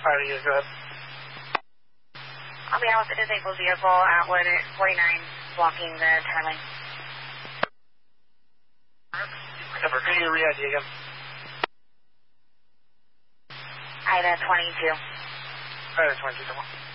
Alright, you go ahead. I'll be out with the disabled vehicle at 49, blocking the turn lane. Number, can you re-ID again? Ida 22. Ida 22, come on.